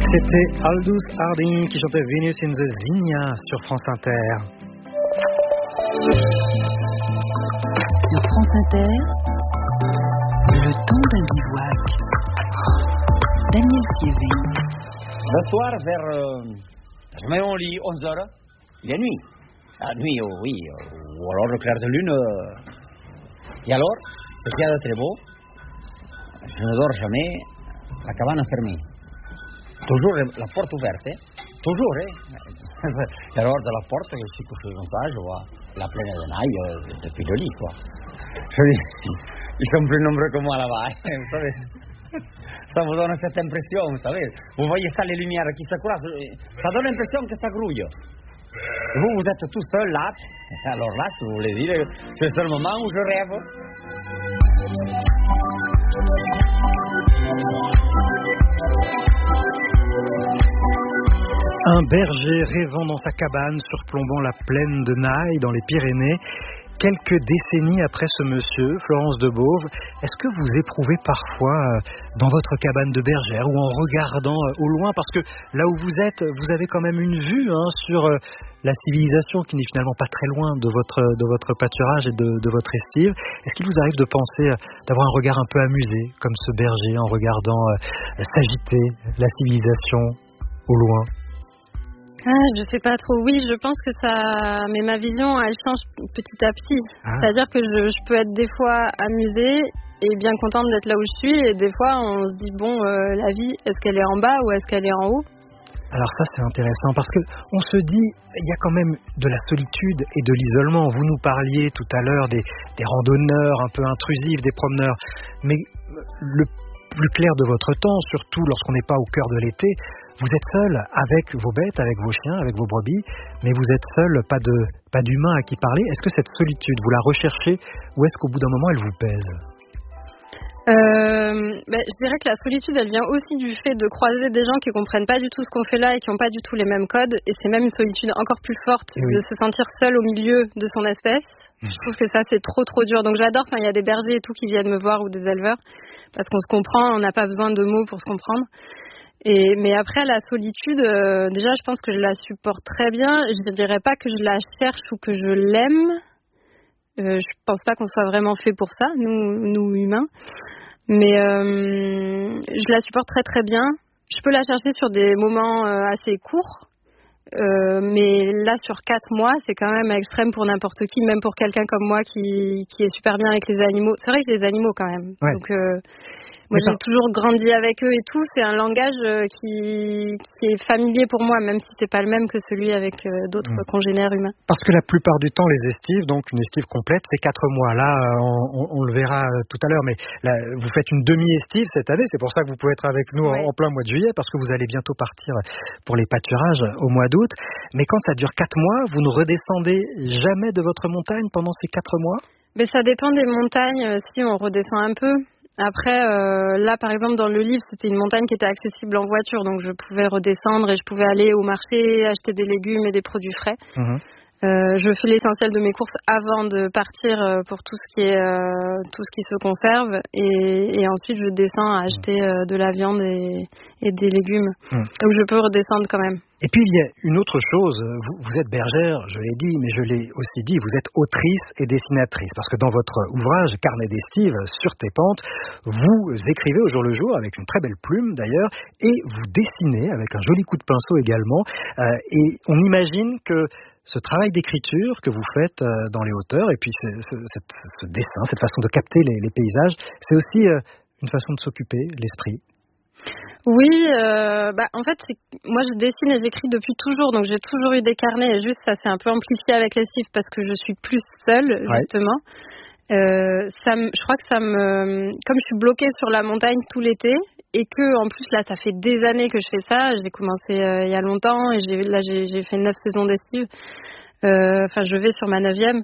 C'était Aldous Harding qui chantait Venus in the Zinnia sur France Inter. Sur France Inter, le temps d'un bivouac. Daniel Fievé. Le soir, je mets mon lit 11h, il est nuit. La nuit, oui, ou alors le clair de lune. Et alors, ce qu'il y a de très beau, je ne dors jamais, la cabane fermée. Toujours la porte ouverte, toujours. Et alors, de la porte, je suis couché comme ça, je vois la plaine de neige depuis le lit, quoi. Je dis, ils sont plus nombreux que moi là-bas, vous savez. Ça vous donne cette impression, vous savez. Vous voyez ça, les lumières qui se croisent, ça donne l'impression que ça grouille. Vous êtes tout seul là. Alors là, si vous voulez dire, c'est le seul moment où je rêve. Un berger rêvant dans sa cabane surplombant la plaine de Naï dans les Pyrénées. Quelques décennies après ce monsieur, Florence de Beauve, est-ce que vous éprouvez parfois dans votre cabane de bergère ou en regardant au loin, parce que là où vous êtes, vous avez quand même une vue sur la civilisation qui n'est finalement pas très loin de votre pâturage et de votre estive. Est-ce qu'il vous arrive de penser, d'avoir un regard un peu amusé, comme ce berger, en regardant s'agiter la civilisation au loin ? Je sais pas trop. Oui, je pense que ça... Mais ma vision, elle change petit à petit. C'est-à-dire que je peux être des fois amusée et bien contente d'être là où je suis. Et des fois, on se dit, la vie, est-ce qu'elle est en bas ou est-ce qu'elle est en haut ? Alors ça, c'est intéressant parce que on se dit, il y a quand même de la solitude et de l'isolement. Vous nous parliez tout à l'heure des randonneurs un peu intrusifs, des promeneurs. Mais le plus clair de votre temps, surtout lorsqu'on n'est pas au cœur de l'été, vous êtes seul avec vos bêtes, avec vos chiens, avec vos brebis, mais vous êtes seul, pas d'humain à qui parler. Est-ce que cette solitude, vous la recherchez ou est-ce qu'au bout d'un moment, elle vous pèse ? Je dirais que la solitude, elle vient aussi du fait de croiser des gens qui comprennent pas du tout ce qu'on fait là et qui n'ont pas du tout les mêmes codes. Et c'est même une solitude encore plus forte de se sentir seul au milieu de son espèce. Je trouve que ça, c'est trop dur. Donc j'adore quand il y a des bergers et tout qui viennent me voir ou des éleveurs. Parce qu'on se comprend, on n'a pas besoin de mots pour se comprendre. Mais après, la solitude, déjà, je pense que je la supporte très bien. Je ne dirais pas que je la cherche ou que je l'aime. Je pense pas qu'on soit vraiment fait pour ça, nous humains. Mais je la supporte très très bien. Je peux la chercher sur des moments assez courts. Mais là, sur 4 mois, c'est quand même extrême pour n'importe qui, même pour quelqu'un comme moi qui est super bien avec les animaux. C'est vrai que les animaux, quand même. Ouais. Donc, moi, j'ai toujours grandi avec eux et tout. C'est un langage qui est familier pour moi, même si c'est pas le même que celui avec d'autres congénères humains. Parce que la plupart du temps, les estives, donc une estive complète, c'est 4 mois. Là, on le verra tout à l'heure, mais là, vous faites une demi-estive cette année. C'est pour ça que vous pouvez être avec nous en plein mois de juillet, parce que vous allez bientôt partir pour les pâturages au mois d'août. Mais quand ça dure 4 mois, vous ne redescendez jamais de votre montagne pendant ces 4 mois ? Mais ça dépend des montagnes, si on redescend un peu. Après, là, par exemple, dans le livre, c'était une montagne qui était accessible en voiture, donc je pouvais redescendre et je pouvais aller au marché, acheter des légumes et des produits frais. Je fais l'essentiel de mes courses avant de partir pour tout ce qui se conserve et ensuite je descends à acheter de la viande et des légumes. Donc je peux redescendre quand même. Et puis il y a une autre chose, vous êtes bergère, je l'ai dit, mais je l'ai aussi dit, vous êtes autrice et dessinatrice, parce que dans votre ouvrage Carnet d'estive sur tes pentes, vous écrivez au jour le jour avec une très belle plume d'ailleurs, et vous dessinez avec un joli coup de pinceau également, et on imagine que ce travail d'écriture que vous faites dans les hauteurs, et puis ce dessin, cette façon de capter les paysages, c'est aussi une façon de s'occuper l'esprit. Oui, en fait, moi je dessine et j'écris depuis toujours, donc j'ai toujours eu des carnets, et juste ça s'est un peu amplifié avec l'estive parce que je suis plus seule, justement. Je crois que comme je suis bloquée sur la montagne tout l'été, et que en plus là ça fait des années que je fais ça, j'ai commencé il y a longtemps, et j'ai fait 9 saisons d'estive, je vais sur ma 9e,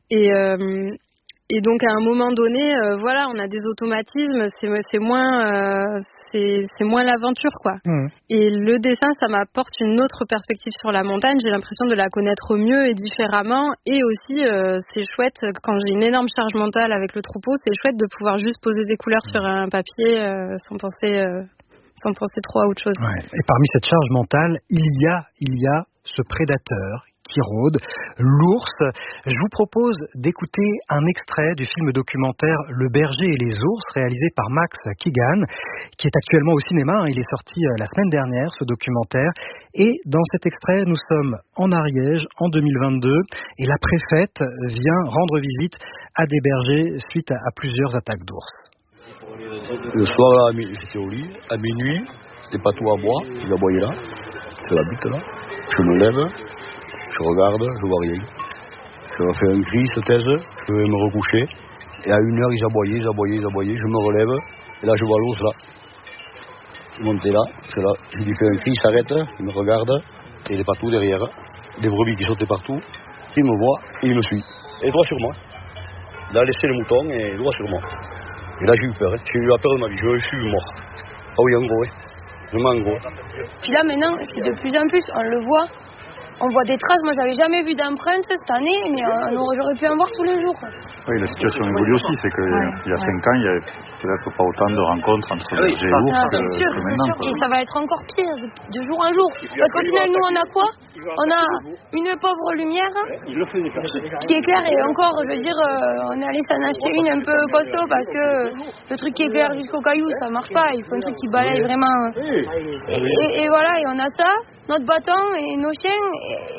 et donc à un moment donné, on a des automatismes, c'est moins l'aventure, quoi. Et le dessin, ça m'apporte une autre perspective sur la montagne. J'ai l'impression de la connaître mieux et différemment. Et aussi, c'est chouette, quand j'ai une énorme charge mentale avec le troupeau, c'est chouette de pouvoir juste poser des couleurs sur un papier sans penser sans penser trop à autre chose. Ouais. Et parmi cette charge mentale, il y a ce prédateur qui rôde, l'ours. Je vous propose d'écouter un extrait du film documentaire Le berger et les ours, réalisé par Max Keegan, qui est actuellement au cinéma. Il est sorti la semaine dernière, ce documentaire. Et dans cet extrait, nous sommes en Ariège, en 2022, et la préfète vient rendre visite à des bergers suite à plusieurs attaques d'ours. Le soir, là, j'étais au lit, à minuit, c'était pas tout à boire, il aboyait là, c'est la butte là. Je me lève, je regarde, je vois rien. Je fais un cri, se taise, je vais me recoucher. Et à 1h, ils aboyaient, je me relève, et là je vois l'ours là. Il montait là, c'est là, je lui fais un cri, il s'arrête, il me regarde, et il est partout derrière. Des brebis qui sautaient partout, il me voit, et il me suit. Et droit sur moi. Il a laissé le mouton, et droit sur moi. Et là j'ai eu peur, j'ai eu la peur de ma vie, je suis mort. Ah oui, en gros, vraiment en gros. Puis là maintenant, c'est de plus en plus, on le voit. On voit des traces, moi j'avais jamais vu d'empreintes cette année, mais j'aurais pu en voir tous les jours. Oui, la situation évolue aussi, c'est qu'il y a 5 ans, il y avait peut-être pas autant de rencontres entre bergers et ours que maintenant. Et ça va être encore pire, de jour en jour. Parce qu'au final, nous on a quoi? On a une pauvre lumière qui éclaire, et encore, je veux dire, on est allé s'en acheter une un peu costaud parce que le truc qui éclaire jusqu'au caillou, ça marche pas, il faut un truc qui balaye vraiment. Et voilà, et on a ça, notre bâton et nos chiens,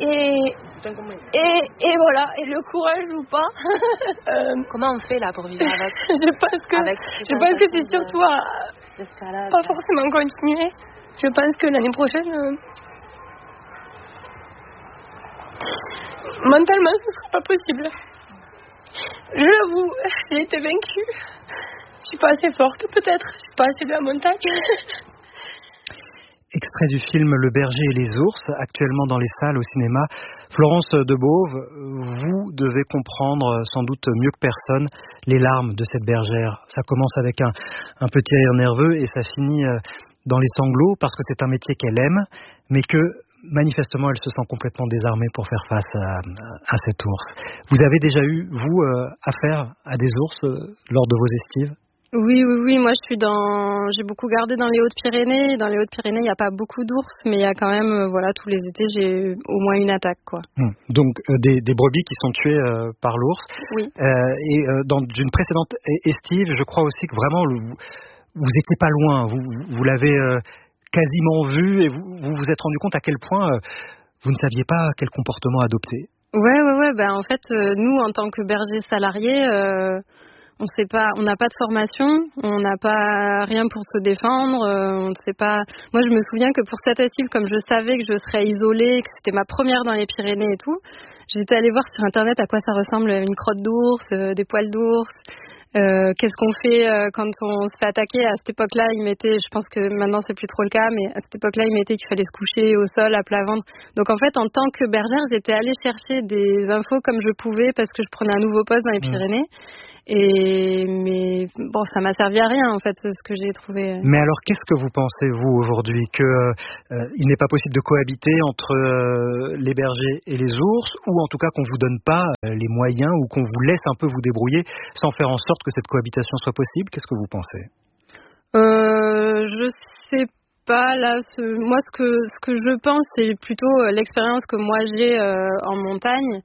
et voilà, et le courage ou pas. Comment on fait là pour vivre avec? Je pense que c'est surtout à pas forcément continuer. Je pense que l'année prochaine, mentalement, ce sera pas possible. Je l'avoue, j'ai été vaincue. Je suis pas assez forte, peut-être. Je suis pas assez de la montagne. Extrait du film Le berger et les ours, actuellement dans les salles au cinéma. Florence Debauve, vous devez comprendre sans doute mieux que personne les larmes de cette bergère. Ça commence avec un petit rire nerveux et ça finit dans les sanglots parce que c'est un métier qu'elle aime, mais que manifestement elle se sent complètement désarmée pour faire face à cet ours. Vous avez déjà eu, vous, affaire à des ours lors de vos estives ? Oui, moi j'ai beaucoup gardé dans les Hautes-Pyrénées. Dans les Hautes-Pyrénées, il n'y a pas beaucoup d'ours, mais il y a quand même, tous les étés, j'ai au moins une attaque, quoi. Donc, des brebis qui sont tuées par l'ours. Oui. Et dans une précédente estive, je crois aussi que vraiment, vous étiez pas loin. Vous l'avez quasiment vu et vous vous êtes rendu compte à quel point vous ne saviez pas quel comportement adopter. Ouais. En fait, nous, en tant que bergers salariés, on sait pas, on n'a pas de formation, on n'a pas rien pour se défendre, on ne sait pas. Moi, je me souviens que pour cette estive, comme je savais que je serais isolée, que c'était ma première dans les Pyrénées et tout, j'étais allée voir sur internet à quoi ça ressemble une crotte d'ours, des poils d'ours. Qu'est-ce qu'on fait quand on se fait attaquer? À cette époque-là, ils mettaient, je pense que maintenant c'est plus trop le cas, mais à cette époque-là, ils mettaient qu'il fallait se coucher au sol à plat ventre. Donc en fait, en tant que bergère, j'étais allée chercher des infos comme je pouvais parce que je prenais un nouveau poste dans les Pyrénées. Mais bon, ça m'a servi à rien en fait, ce que j'ai trouvé. Mais alors, qu'est-ce que vous pensez vous aujourd'hui, que il n'est pas possible de cohabiter entre les bergers et les ours, ou en tout cas qu'on vous donne pas les moyens, ou qu'on vous laisse un peu vous débrouiller sans faire en sorte que cette cohabitation soit possible? Qu'est-ce que vous pensez? Je sais pas là. Moi, ce que je pense, c'est plutôt l'expérience que moi j'ai en montagne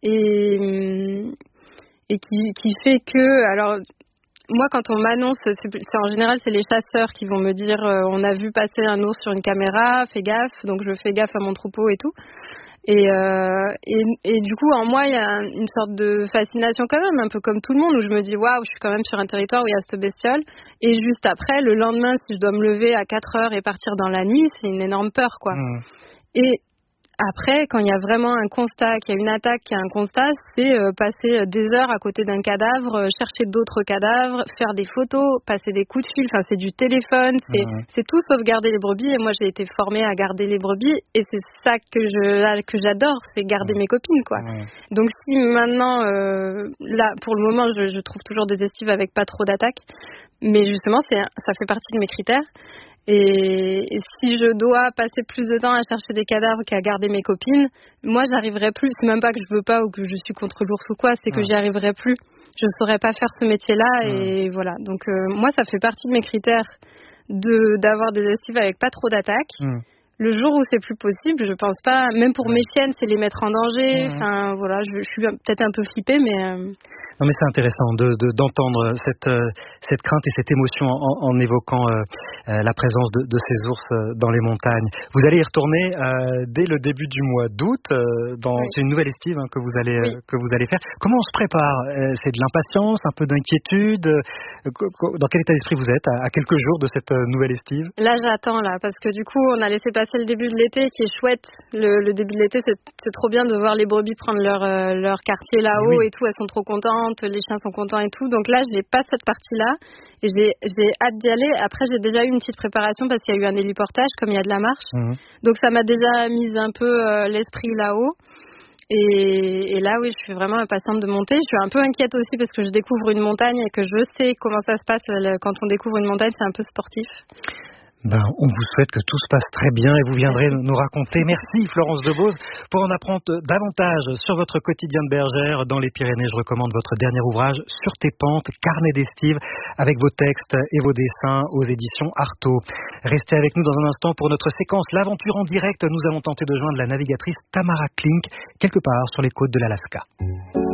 et qui fait que, alors, moi, quand on m'annonce, c'est en général, c'est les chasseurs qui vont me dire on a vu passer un ours sur une caméra, fais gaffe, donc je fais gaffe à mon troupeau et tout. Et du coup, en moi, il y a une sorte de fascination quand même, un peu comme tout le monde, où je me dis waouh, je suis quand même sur un territoire où il y a cette bestiole. Et juste après, le lendemain, si je dois me lever à 4 heures et partir dans la nuit, c'est une énorme peur, quoi. Et après, quand il y a vraiment un constat, qu'il y a une attaque, qu'il y a un constat, c'est passer des heures à côté d'un cadavre, chercher d'autres cadavres, faire des photos, passer des coups de fil, enfin c'est du téléphone, c'est tout sauf garder les brebis. Et moi j'ai été formée à garder les brebis et c'est ça que j'adore, c'est garder mes copines, quoi. Donc si maintenant, là pour le moment je trouve toujours des estives avec pas trop d'attaques, mais justement ça fait partie de mes critères. Et si je dois passer plus de temps à chercher des cadavres qu'à garder mes copines, moi j'arriverai plus. C'est même pas que je veux pas ou que je suis contre l'ours ou quoi, c'est que j'y arriverai plus. Je saurais pas faire ce métier-là et voilà. Donc moi ça fait partie de mes critères d'avoir des estives avec pas trop d'attaques. Le jour où c'est plus possible, je pense pas, même pour mes chiennes, c'est les mettre en danger. Enfin, voilà, je suis peut-être un peu flippée, mais... Non, mais c'est intéressant d'entendre cette crainte et cette émotion en évoquant la présence de ces ours dans les montagnes. Vous allez y retourner dès le début du mois d'août. C'est une nouvelle estive que vous allez faire. Comment on se prépare? C'est de l'impatience, un peu d'inquiétude? Dans quel état d'esprit vous êtes à quelques jours de cette nouvelle estive? Là, j'attends, parce que du coup, on a laissé passer le début de l'été, qui est chouette. Le début de l'été, c'est trop bien de voir les brebis prendre leur quartier là-haut et tout. Elles sont trop contentes, les chiens sont contents et tout. Donc là, je n'ai pas cette partie-là et j'ai hâte d'y aller. Après, j'ai déjà eu une petite préparation parce qu'il y a eu un héliportage, comme il y a de la marche. Donc ça m'a déjà mis un peu l'esprit là-haut. Et là, oui, je suis vraiment impatiente de monter. Je suis un peu inquiète aussi parce que je découvre une montagne et que je sais comment ça se passe quand on découvre une montagne. C'est un peu sportif. On vous souhaite que tout se passe très bien et vous viendrez nous raconter. Merci Florence Debose. Pour en apprendre davantage sur votre quotidien de bergère dans les Pyrénées, je recommande votre dernier ouvrage Sur tes pentes, carnet d'estive, avec vos textes et vos dessins aux éditions Artaud. Restez avec nous dans un instant pour notre séquence L'aventure en direct. Nous avons tenté de joindre la navigatrice Tamara Klink quelque part sur les côtes de l'Alaska.